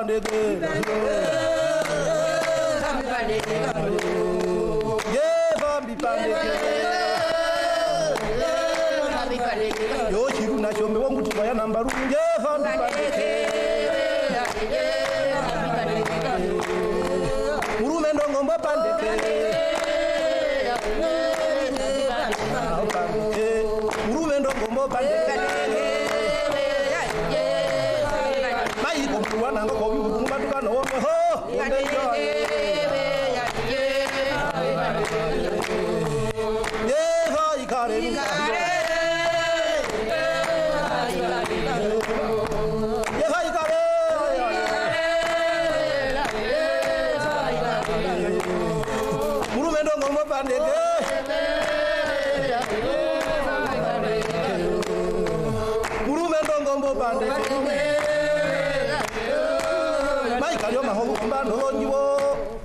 pandeke ye bambi pandeke yo chiru na chombe wangu tibaya namba runge bambi pandeke murume ndongombo pandeke murume ndongombo pandeke mai kompuwa nanga ko bibu matuka no ho ye vai kare murume ndongombo pandeke murume ndongombo pandeke mai kalio mahobu mbano nyibo